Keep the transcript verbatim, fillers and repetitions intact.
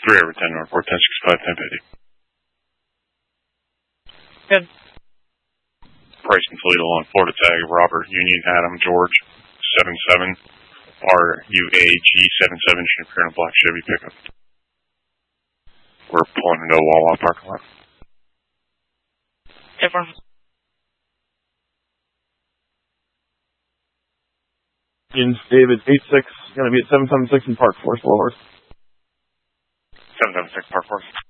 three over ten North, ten sixty-five, ten fifty. Good. Price and Toledo on Florida tag, Robert, Union, Adam, George, seven seven, R U A G seven seven, should appear in a black Chevy pickup. We're pulling into a Wawa parking lot. Everyone. Unions, David, eight six, going to be at seven seven six in Park Forest, Lower. seven seven six, Park Forest.